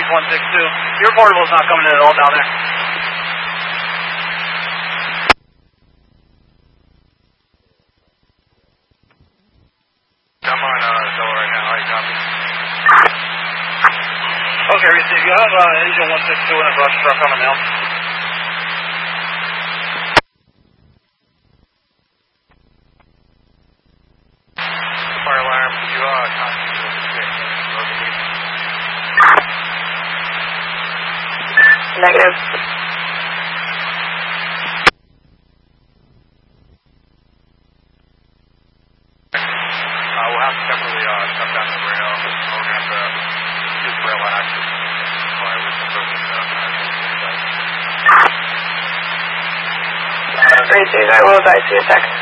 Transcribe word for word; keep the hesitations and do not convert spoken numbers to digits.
one six two. Your portable's not coming in at all down there. I'm on uh, Zilla right now. How you copy? Okay, receive. You have uh, engine one six two and a brush truck coming down. Fire alarm, you uh, contact me with the six. Negative. Uh, we'll have to definitely uh, step down the rail. We're going to have to use rail access. Why we can go with uh, Great, I will advise you a second.